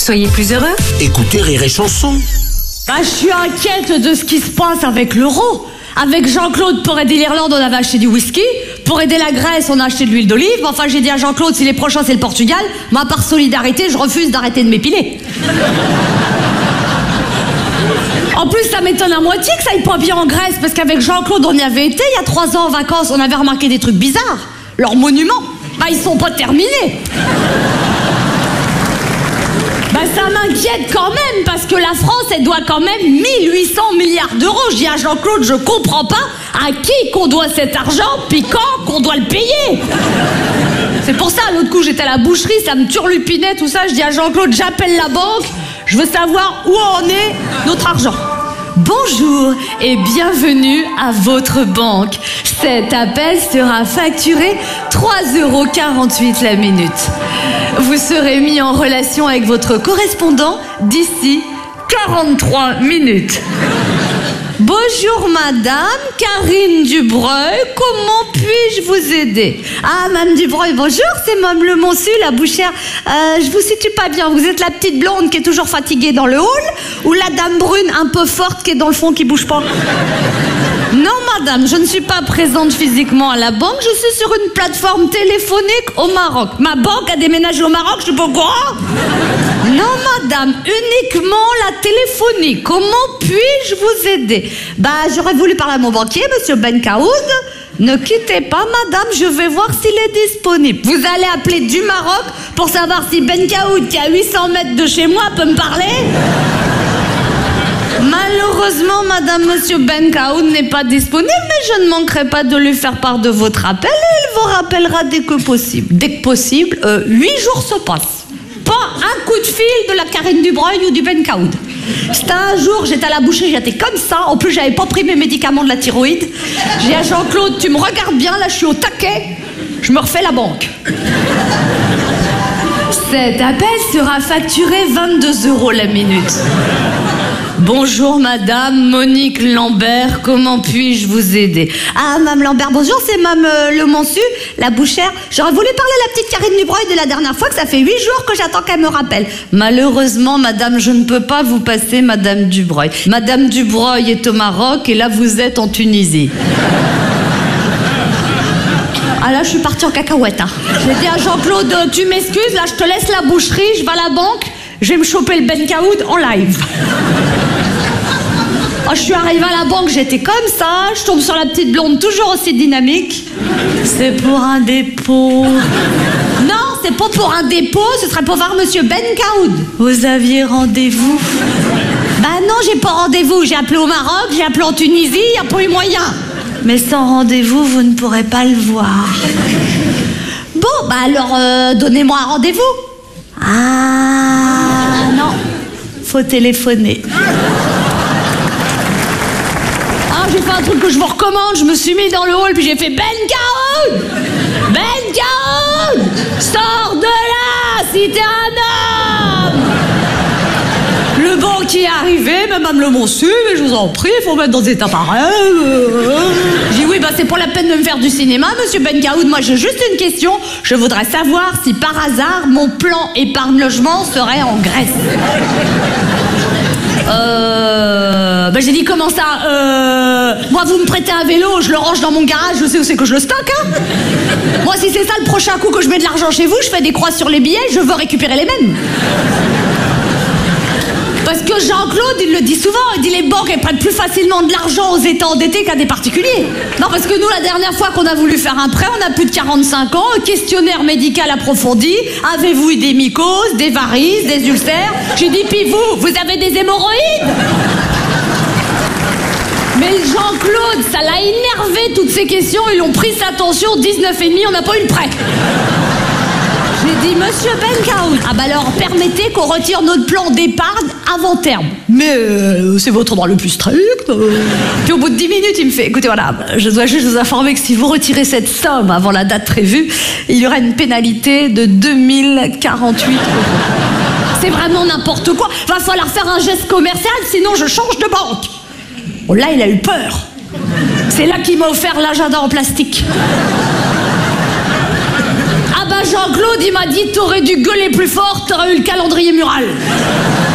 Soyez plus heureux. Écoutez Rire et Chanson. Je suis inquiète de ce qui se passe avec l'euro. Avec Jean-Claude, pour aider l'Irlande, on avait acheté du whisky. Pour aider la Grèce, on a acheté de l'huile d'olive. Enfin, j'ai dit à Jean-Claude, si les prochains c'est le Portugal, moi, par solidarité, je refuse d'arrêter de m'épiler. En plus, ça m'étonne à moitié que ça aille pas bien en Grèce, parce qu'avec Jean-Claude, on y avait été il y a 3 ans en vacances, on avait remarqué des trucs bizarres. Leurs monuments, ils sont pas terminés. Ça m'inquiète quand même, parce que la France, elle doit quand même 1800 milliards d'euros. Je dis à Jean-Claude, je comprends pas à qui qu'on doit cet argent, puis quand qu'on doit le payer. C'est pour ça, l'autre coup, j'étais à la boucherie, ça me turlupinait, tout ça. Je dis à Jean-Claude, j'appelle la banque, je veux savoir où en est notre argent. Bonjour et bienvenue à votre banque. Cet appel sera facturé 3,48 € la minute. Vous serez mis en relation avec votre correspondant d'ici 43 minutes. Bonjour madame, Karine Dubreuil, comment puis-je vous aider? Ah, madame Dubreuil, bonjour, c'est madame Le Monsu, la bouchère. Je vous situe pas bien, vous êtes la petite blonde qui est toujours fatiguée dans le hall, ou la dame brune un peu forte qui est dans le fond qui bouge pas? Non madame, je ne suis pas présente physiquement à la banque, je suis sur une plateforme téléphonique au Maroc. Ma banque a déménagé au Maroc, je suis pas au courant? Non madame, uniquement la téléphonie. Comment puis-je vous aider? J'aurais voulu parler à mon banquier, monsieur Benkaoud. Ne quittez pas madame, je vais voir s'il est disponible. Vous allez appeler du Maroc pour savoir si Benkaoud, qui est à 800 mètres de chez moi, peut me parler? Malheureusement, madame, monsieur Benkaoud n'est pas disponible, mais je ne manquerai pas de lui faire part de votre appel et il vous rappellera dès que possible. Dès que possible, 8 jours se passent. Pas un coup de fil de la Karine Dubreuil ou du Benkaoud. C'était un jour, j'étais à la boucherie, j'étais comme ça. En plus, j'avais pas pris mes médicaments de la thyroïde. J'ai dit à Jean-Claude, tu me regardes bien, là, je suis au taquet. Je me refais la banque. Cet appel sera facturé 22 € la minute. Bonjour madame, Monique Lambert, comment puis-je vous aider? Ah, madame Lambert, bonjour, c'est madame Le Monsu, la bouchère. J'aurais voulu parler à la petite Karine Dubreuil de la dernière fois, que ça fait 8 jours que j'attends qu'elle me rappelle. Malheureusement, madame, je ne peux pas vous passer madame Dubreuil. Madame Dubreuil est au Maroc et là, vous êtes en Tunisie. Ah là, je suis partie en cacahuète. J'ai dit à Jean-Claude, tu m'excuses, là, je te laisse la boucherie, je vais à la banque, je vais me choper le Benkaoud en live. Je suis arrivée à la banque, j'étais comme ça, je tombe sur la petite blonde toujours aussi dynamique. C'est pour un dépôt. Non, c'est pas pour un dépôt, ce serait pour voir monsieur Benkaoud. Vous aviez rendez-vous? Non, j'ai pas rendez-vous, j'ai appelé au Maroc, j'ai appelé en Tunisie, y a pas eu moyen. Mais sans rendez-vous, vous ne pourrez pas le voir. Bon, alors, donnez-moi un rendez-vous. Ah, non, faut téléphoner. J'ai fait un truc que je vous recommande, je me suis mis dans le hall puis j'ai fait Benkaoud! Benkaoud! Sors de là si t'es un homme! Le banquier est arrivé, madame Le Monsu, mais je vous en prie, il faut mettre dans cet appareil. J'ai dit oui, c'est pour la peine de me faire du cinéma, monsieur Benkaoud. Moi j'ai juste une question, je voudrais savoir si par hasard mon plan épargne-logement serait en Grèce. J'ai dit comment ça? Moi vous me prêtez un vélo, je le range dans mon garage, je sais où c'est que je le stocke, Moi si c'est ça le prochain coup que je mets de l'argent chez vous, je fais des croix sur les billets, je veux récupérer les mêmes. Parce que Jean-Claude, il le dit souvent, il dit les banques elles prêtent plus facilement de l'argent aux États endettés qu'à des particuliers. Non, parce que nous, la dernière fois qu'on a voulu faire un prêt, on a plus de 45 ans, questionnaire médical approfondi, avez-vous eu des mycoses, des varices, des ulcères? J'ai dit, puis vous avez des hémorroïdes? Mais Jean-Claude, ça l'a énervé toutes ces questions, ils ont pris sa tension, 19,5, on n'a pas eu le prêt. J'ai dit, monsieur Benkaoud, alors permettez qu'on retire notre plan d'épargne avant terme. Mais c'est votre droit le plus strict. Puis au bout de 10 minutes, il me fait, écoutez, voilà, je dois juste vous informer que si vous retirez cette somme avant la date prévue, il y aura une pénalité de 2048 €. C'est vraiment n'importe quoi. Va falloir faire un geste commercial, sinon je change de banque. Bon, là, il a eu peur. C'est là qu'il m'a offert l'agenda en plastique. Jean-Claude, il m'a dit, t'aurais dû gueuler plus fort, t'aurais eu le calendrier mural.